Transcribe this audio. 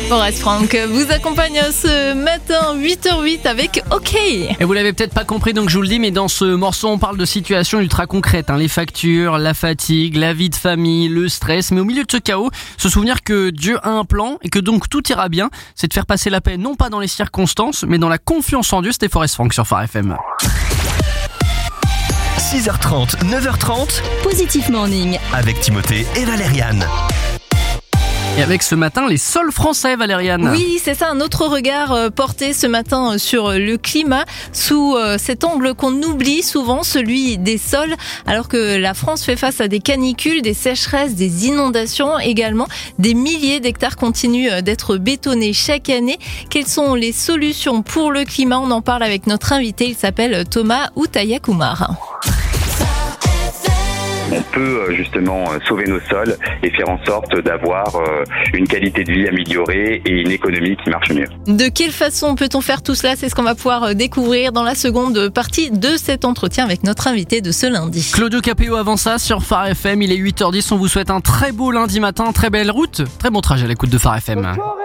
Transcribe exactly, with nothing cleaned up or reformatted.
Forest Frank vous accompagne ce matin huit heures huit avec OK. Et vous l'avez peut-être pas compris, donc je vous le dis, mais dans ce morceau on parle de situations ultra concrètes, hein, les factures, la fatigue, la vie de famille, le stress, mais au milieu de ce chaos, se souvenir que Dieu a un plan et que donc tout ira bien, c'est de faire passer la paix non pas dans les circonstances, mais dans la confiance en Dieu. C'était Forest Frank sur Phare F M. six heures trente, neuf heures trente, Positif Morning avec Timothée et Valériane. Et avec ce matin, les sols français, Valériane. Oui, c'est ça, un autre regard euh, porté ce matin euh, sur le climat, sous euh, cet angle qu'on oublie souvent, celui des sols, alors que la France fait face à des canicules, des sécheresses, des inondations également. Des milliers d'hectares continuent euh, d'être bétonnés chaque année. Quelles sont les solutions pour le climat? On en parle avec notre invité, il s'appelle Thomas Outayakumar. On peut justement sauver nos sols et faire en sorte d'avoir une qualité de vie améliorée et une économie qui marche mieux. De quelle façon peut-on faire tout cela? C'est ce qu'on va pouvoir découvrir dans la seconde partie de cet entretien avec notre invité de ce lundi. Claudio Capéo avant ça sur Phare F M, il est huit heures dix, on vous souhaite un très beau lundi matin, très belle route, très bon trajet à l'écoute de Phare F M.